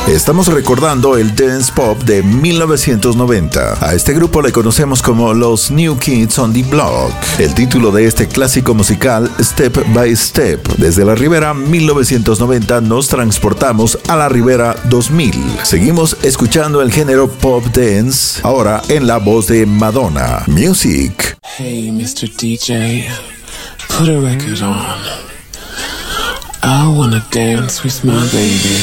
Estamos recordando el dance pop de 1990. A este grupo le conocemos como los New Kids on the Block. El título de este clásico musical, Step by Step. Desde la Ribera 1990 nos transportamos a la Ribera 2000. Seguimos escuchando el género pop dance, ahora en la voz de Madonna. Music. Hey, Mr. DJ, put a record on. I wanna dance with my baby.